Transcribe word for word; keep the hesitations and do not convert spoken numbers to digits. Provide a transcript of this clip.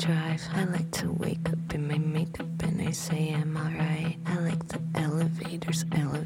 drive. I like to wake up in my makeup and I say I'm alright. I like the elevators, elevators.